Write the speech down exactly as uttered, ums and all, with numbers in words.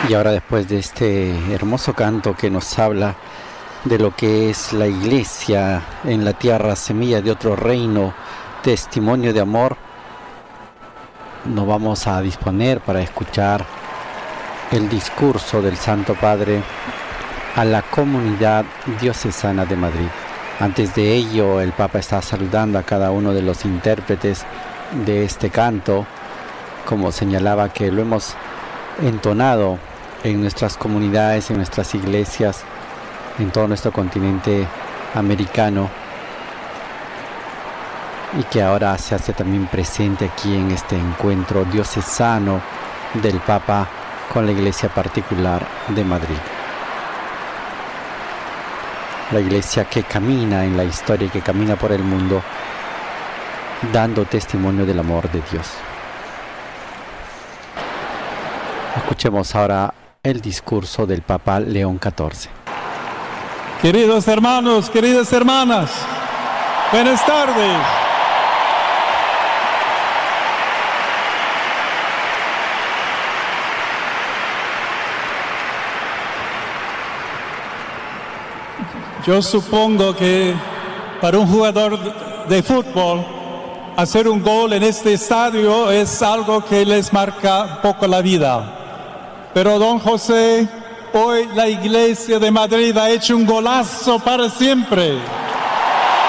Y ahora, después de este hermoso canto que nos habla de lo que es la iglesia en la tierra, semilla de otro reino, testimonio de amor, nos vamos a disponer para escuchar el discurso del Santo Padre a la comunidad diocesana de Madrid. Antes de ello, el Papa está saludando a cada uno de los intérpretes de este canto, como señalaba que lo hemos entonado en nuestras comunidades, en nuestras iglesias, en todo nuestro continente americano, y que ahora se hace también presente aquí en este encuentro diocesano del Papa con la Iglesia particular de Madrid. La iglesia que camina en la historia y que camina por el mundo, dando testimonio del amor de Dios. Escuchemos ahora el discurso del Papa León catorce. Queridos hermanos, queridas hermanas, buenas tardes. Yo supongo que para un jugador de fútbol, hacer un gol en este estadio es algo que les marca un poco la vida. Pero don José, hoy la Iglesia de Madrid ha hecho un golazo para siempre.